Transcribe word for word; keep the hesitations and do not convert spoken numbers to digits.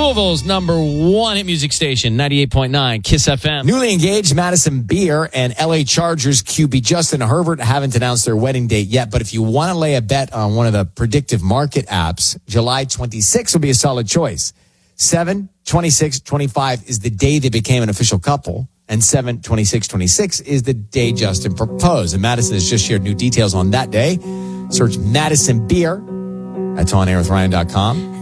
Louisville's number one hit music station, ninety-eight point nine Kiss F M. Newly engaged Madison Beer and L A Chargers Q B Justin Herbert haven't announced their wedding date yet, but if you want to lay a bet on one of the predictive market apps, July twenty-sixth will be a solid choice. seven, twenty-six, twenty-five is the day they became an official couple, and seven, twenty-six, twenty-six is the day Justin proposed. And Madison has just shared new details on that day. Search Madison Beer. That's on air with Ryan dot com.